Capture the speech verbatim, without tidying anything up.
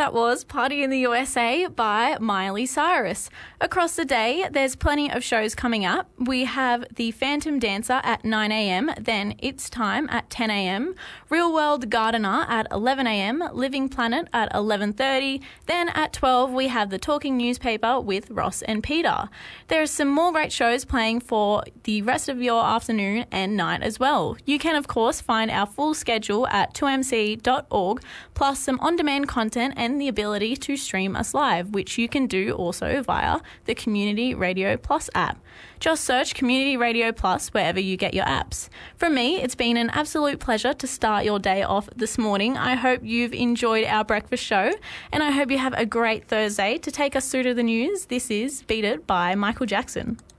That was Party in the U S A by Miley Cyrus. Across the day, there's plenty of shows coming up. We have The Phantom Dancer at nine a.m, then It's Time at ten a.m, Real World Gardener at eleven a.m, Living Planet at eleven thirty, then at twelve we have The Talking Newspaper with Ross and Peter. There are some more great shows playing for the rest of your afternoon and night as well. You can, of course, find our full schedule at two m c dot org, plus some on-demand content and the ability to stream us live, which you can do also via the Community Radio Plus app. Just search Community Radio Plus wherever you get your apps. From me, it's been an absolute pleasure to start your day off this morning. I hope you've enjoyed our breakfast show, and I hope you have a great Thursday. To take us through to the news, this is Beat It by Michael Jackson.